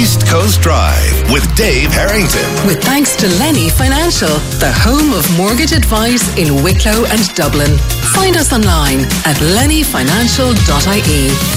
East Coast Drive with Dave Harrington. With thanks to Lenny Financial, the home of mortgage advice in Wicklow and Dublin. Find us online at lennyfinancial.ie.